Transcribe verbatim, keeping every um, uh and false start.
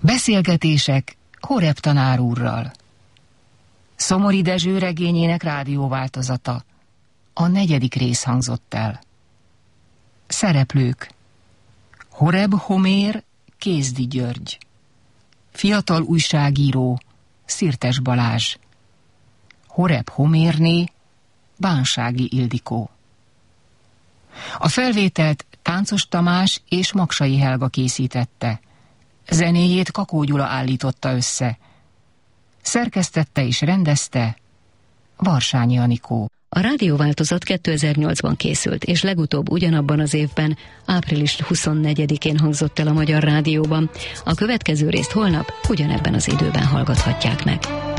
Beszélgetések Horeb tanár úrral. Szomori Dezső regényének rádióváltozata. A negyedik rész hangzott el. Szereplők: Horeb Homér, Kézdi György. Fiatal újságíró, Szirtes Balázs. Horeb Homérné, Bánsági Ildikó. A felvételt Táncos Tamás és Maksai Helga készítette. Zenéjét Kakó Gyula állította össze. Szerkesztette és rendezte Varsányi Anikó. A rádióváltozat kétezer-nyolcban készült, és legutóbb ugyanabban az évben, április huszonnegyedikén hangzott el a Magyar Rádióban. A következő részt holnap ugyanebben az időben hallgathatják meg.